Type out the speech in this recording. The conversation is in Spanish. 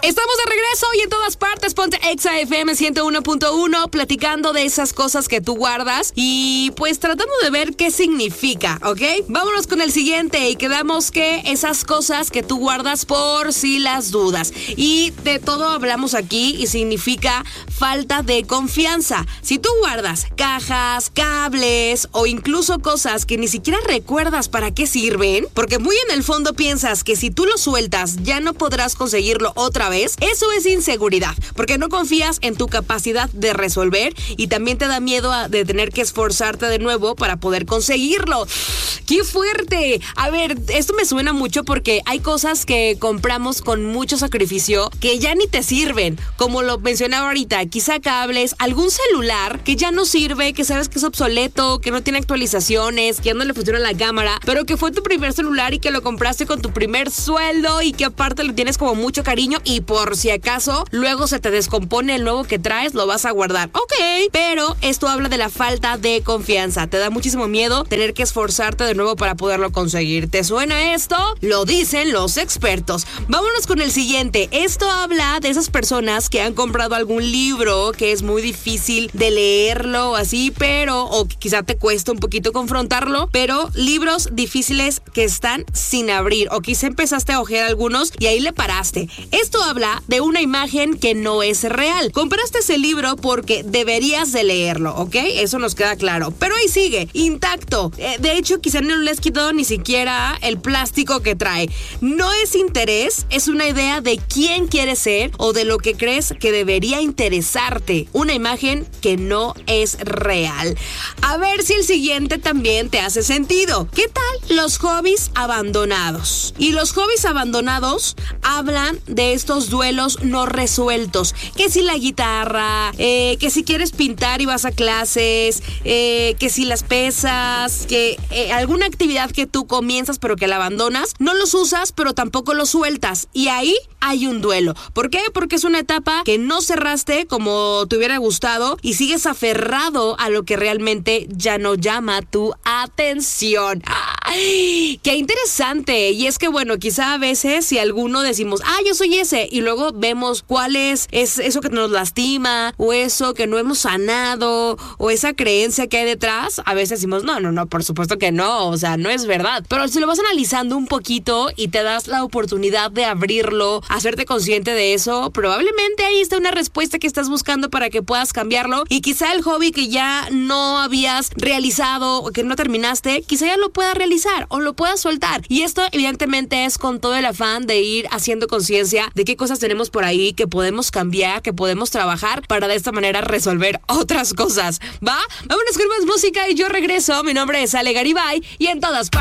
Estamos de regreso y en todas partes, ponte Exa FM 101.1, platicando de esas cosas que tú guardas y pues tratando de ver qué significa, ¿ok? Vámonos con el siguiente y quedamos que esas cosas que tú guardas por si las dudas. Y de todo hablamos aquí y significa falta de confianza. Si tú guardas cajas, cables o incluso cosas que ni siquiera recuerdas para qué sirven, porque muy en el fondo piensas que si tú lo sueltas ya no podrás conseguirlo otra vez, eso es inseguridad, porque no confías en tu capacidad de resolver y también te da miedo de tener que esforzarte de nuevo para poder conseguirlo. ¡Qué fuerte! A ver, esto me suena mucho porque hay cosas que compramos con mucho sacrificio que ya ni te sirven, como lo mencionaba ahorita, quizá cables, algún celular que ya no sirve, que sabes que es obsoleto, que no tiene actualizaciones, que ya no le funciona la cámara, pero que fue tu primer celular y que lo compraste con tu primer sueldo y que aparte le tienes como mucho cariño y por si acaso luego se te descompone el nuevo que traes, lo vas a guardar. Ok, pero esto habla de la falta de confianza. Te da muchísimo miedo tener que esforzarte de nuevo para poderlo conseguir. ¿Te suena esto? Lo dicen los expertos. Vámonos con el siguiente. Esto habla de esas personas que han comprado algún libro que es muy difícil de leerlo así, pero o quizá te cuesta un poquito confrontarlo, pero libros difíciles que están sin abrir o quizá empezaste a ojear algunos y ahí le paraste. Esto habla de una imagen que no es real. Compraste ese libro porque deberías de leerlo, ¿ok? Eso nos queda claro. Pero ahí sigue, intacto. De hecho, quizá no le has quitado ni siquiera el plástico que trae. No es interés, es una idea de quién quieres ser o de lo que crees que debería interesarte. Una imagen que no es real. A ver si el siguiente también te hace sentido. ¿Qué tal los hobbies abandonados? Y los hobbies abandonados hablan de estos duelos no resueltos. Que si la guitarra, que si quieres pintar y vas a clases, que si las pesas, que alguna actividad que tú comienzas pero que la abandonas, no los usas pero tampoco los sueltas. Y ahí hay un duelo. ¿Por qué? Porque es una etapa que no cerraste como te hubiera gustado y sigues aferrado a lo que realmente ya no llama tu atención. ¡Ay! ¡Qué interesante! Y es que bueno, quizá a veces si alguno decimos, yo soy ese, y luego vemos cuál es eso que nos lastima, o eso que no hemos sanado, o esa creencia que hay detrás, a veces decimos, no, por supuesto que no, o sea, no es verdad. Pero si lo vas analizando un poquito y te das la oportunidad de abrirlo, hacerte consciente de eso, probablemente ahí está una respuesta que estás buscando para que puedas cambiarlo, y quizá el hobby que ya no habías realizado o que no terminaste, quizá ya lo puedas realizar o lo puedas soltar. Y esto evidentemente es con todo el afán de ir haciendo conciencia de qué cosas tenemos por ahí que podemos cambiar, que podemos trabajar para de esta manera resolver otras cosas. ¿Va? Vámonos con más música y yo regreso. Mi nombre es Ale Garibay y en todas partes